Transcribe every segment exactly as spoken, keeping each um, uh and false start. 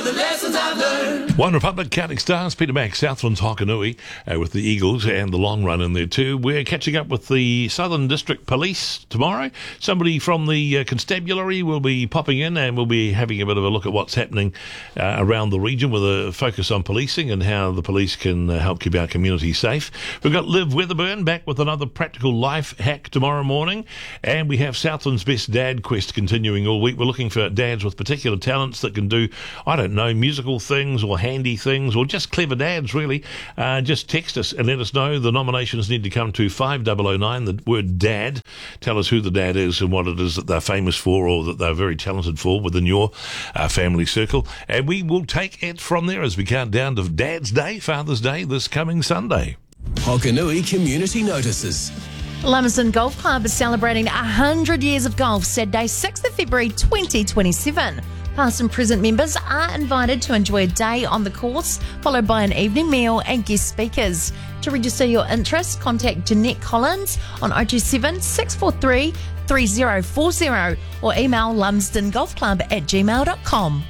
the lessons I've learned. One Republic counting stars, Peter Mack, Southland's Hokanui, uh, with the Eagles and the long run in there too. We're catching up with the Southern District Police tomorrow. Somebody from the uh, constabulary will be popping in and we'll be having a bit of a look at what's happening uh, around the region with a focus on policing and how the police can uh, help keep our community safe. We've got Liv Weatherburn back with another practical life hack tomorrow morning, and we have Southland's Best Dad Quest continuing all week. We're looking for dads with particular talents that can do, I don't know, musical things or handy things or just clever dads, really. Uh, just text us and let us know. The nominations need to come to five oh oh nine, the word dad. Tell us who the dad is and what it is that they're famous for or that they're very talented for within your uh, family circle. And we will take it from there as we count down to Dad's Day, Father's Day, this coming Sunday. Hokanui Community Notices. Lumsden Golf Club is celebrating one hundred years of golf Saturday, sixth of February twenty twenty-seven. Past and present members are invited to enjoy a day on the course, followed by an evening meal and guest speakers. To register your interest, contact Jeanette Collins on oh two seven, six four three, three oh four oh or email lumsdengolfclub at gmail dot com.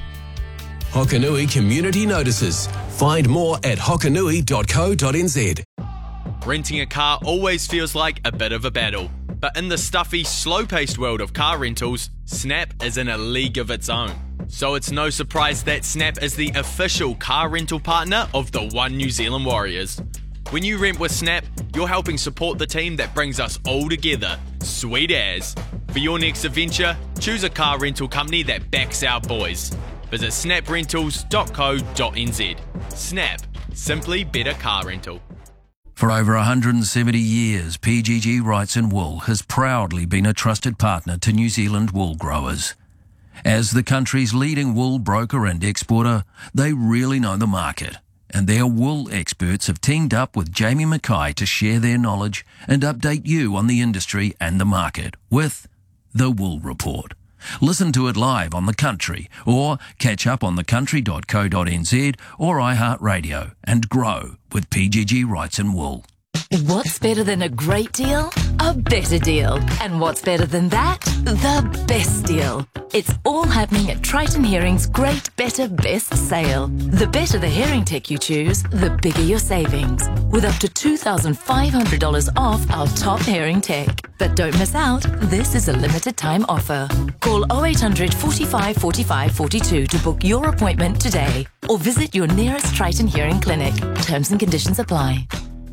Hokanui Community Notices. Find more at hokanui dot co dot n z. Renting a car always feels like a bit of a battle, but in the stuffy, slow-paced world of car rentals, Snap is in a league of its own. So it's no surprise that Snap is the official car rental partner of the One New Zealand Warriors. When you rent with Snap, you're helping support the team that brings us all together. Sweet as. For your next adventure, choose a car rental company that backs our boys. Visit snap rentals dot co dot n z. Snap. Simply better car rental. For over one hundred seventy years, P G G Wrights and Wool has proudly been a trusted partner to New Zealand wool growers. As the country's leading wool broker and exporter, they really know the market, and their wool experts have teamed up with Jamie Mackay to share their knowledge and update you on the industry and the market with The Wool Report. Listen to it live on The Country or catch up on the country dot co dot n z or iHeartRadio and grow with P G G Wrights and Wool. What's better than a great deal? A better deal. And what's better than that? The best deal. It's all happening at Triton Hearing's Great Better Best Sale. The better the hearing tech you choose, the bigger your savings, with up to two thousand five hundred dollars off our top hearing tech. But don't miss out, this is a limited time offer. Call oh eight hundred, forty-five, forty-five, forty-two to book your appointment today, or visit your nearest Triton Hearing clinic. Terms and conditions apply.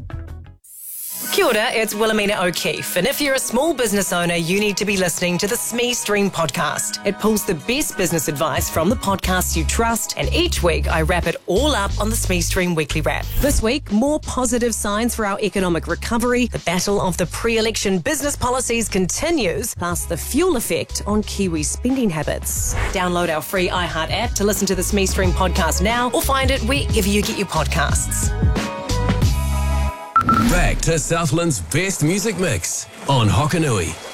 Kia ora, it's Wilhelmina O'Keefe, and if you're a small business owner, you need to be listening to the S M E Stream podcast. It pulls the best business advice from the podcasts you trust, and each week I wrap it all up on the S M E Stream Weekly Wrap. This week, more positive signs for our economic recovery, the battle of the pre-election business policies continues, plus the fuel effect on Kiwi spending habits. Download our free iHeart app to listen to the S M E Stream podcast now, or find it wherever you get your podcasts. Back to Southland's best music mix on Hokanui.